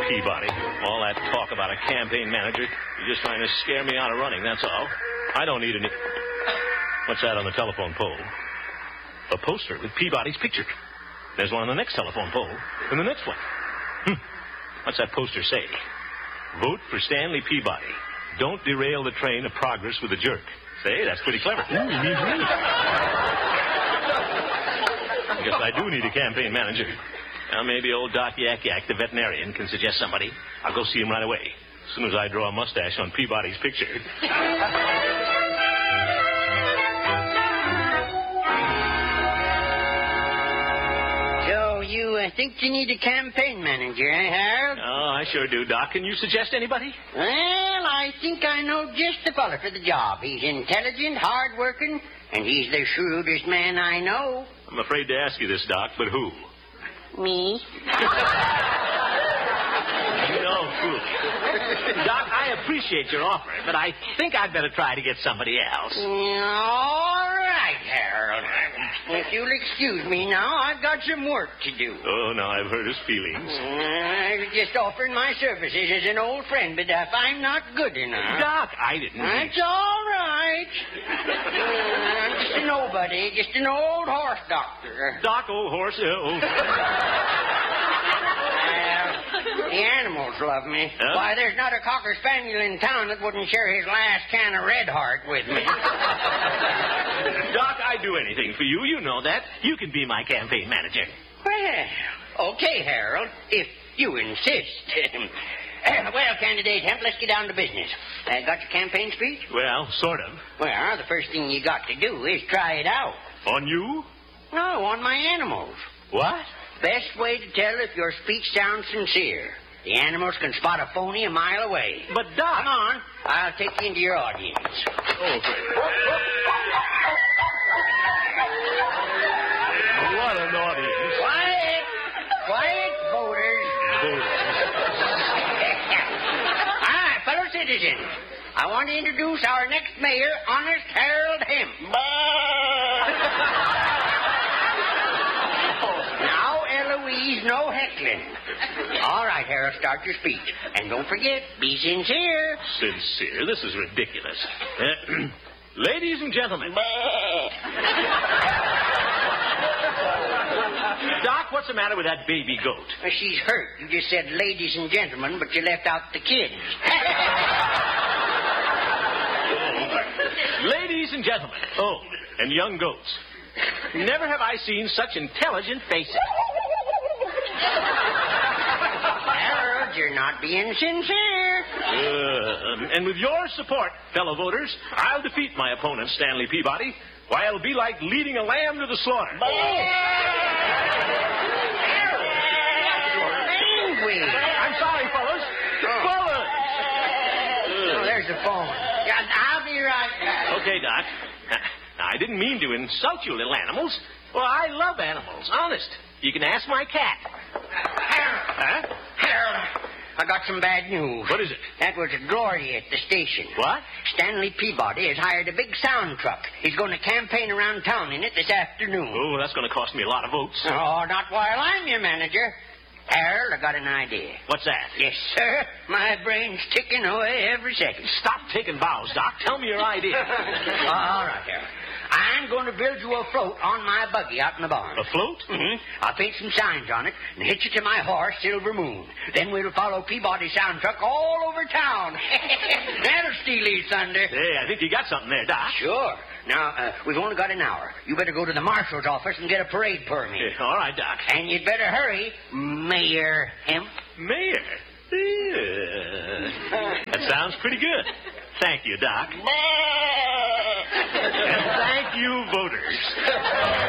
Peabody. All that talk about a campaign manager, you're just trying to scare me out of running, that's all. I don't need any... What's that on the telephone pole? A poster with Peabody's picture. There's one on the next telephone pole, and the next one. What's that poster say? Vote for Stanley Peabody. Don't derail the train of progress with a jerk. Say, that's pretty clever. He means me. I guess I do need a campaign manager. Now, maybe old Doc Yak Yak, the veterinarian, can suggest somebody. I'll go see him right away, as soon as I draw a mustache on Peabody's picture. So, you think you need a campaign manager, eh, Harold? Oh, I sure do, Doc. Can you suggest anybody? Well, I think I know just the fella for the job. He's intelligent, hard-working, and he's the shrewdest man I know. I'm afraid to ask you this, Doc, but who? Me? No, fool. Doc, I appreciate your offer, but I think I'd better try to get somebody else. All right, Harold. If you'll excuse me now, I've got some work to do. Oh, now I've hurt his feelings. I was just offering my services as an old friend, but if I'm not good enough... Doc, I didn't... That's all right. I'm just a nobody, just an old horse doctor. Doc, old horse, The animals love me. Huh? Why, there's not a Cocker Spaniel in town that wouldn't share his last can of Red Heart with me. Doc, I'd do anything for you. You know that. You can be my campaign manager. Well, okay, Harold, if you insist. Well, candidate Hemp, let's get down to business. Got your campaign speech? Well, sort of. Well, the first thing you got to do is try it out. On you? No, on my animals. What? Best way to tell if your speech sounds sincere. The animals can spot a phony a mile away. But, Doc... Come on. I'll take you into your audience. Oh, what an audience. Quiet, voters. All right, fellow citizens. I want to introduce our next mayor, Honest Harold Hemp. Now, Eloise, no heckling. All right, Harold, start your speech. And don't forget, be sincere. Sincere? This is ridiculous. Ladies and gentlemen. Doc, what's the matter with that baby goat? She's hurt. You just said ladies and gentlemen, but you left out the kids. Ladies and gentlemen. Oh, and young goats. Never have I seen such intelligent faces. Harold, you're not being sincere. And with your support, fellow voters, I'll defeat my opponent, Stanley Peabody. Why, it'll be like leading a lamb to the slaughter. Angry. I'm sorry, fellas. Fellas! Oh, there's the phone. Yeah, I'll be right back. Okay, Doc. Now, I didn't mean to insult you, little animals. Well, I love animals, honest. You can ask my cat. Harold. Huh? Harold, I got some bad news. What is it? That was Gloria at the station. What? Stanley Peabody has hired a big sound truck. He's going to campaign around town in it this afternoon. Oh, that's going to cost me a lot of votes. Oh, not while I'm your manager. Harold, I got an idea. What's that? Yes, sir. My brain's ticking away every second. Stop taking vows, Doc. Tell me your idea. All right, Harold. I'm going to build you a float on my buggy out in the barn. A float? Mm-hmm. I'll paint some signs on it and hitch it to my horse, Silver Moon. Then we'll follow Peabody sound truck all over town. That'll steal his thunder. Hey, I think you got something there, Doc. Sure. Now, we've only got an hour. You better go to the marshal's office and get a parade permit. All right, Doc. And you'd better hurry, Mayor Hemp. Mayor? That sounds pretty good. Thank you, Doc. And thank you, voters.